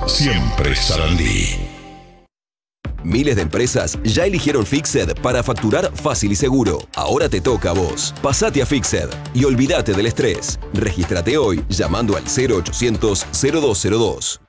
siempre Sarandí. Miles de empresas ya eligieron Fixed para facturar fácil y seguro. Ahora te toca a vos. Pasate a Fixed y olvídate del estrés. Regístrate hoy llamando al 0800 0202.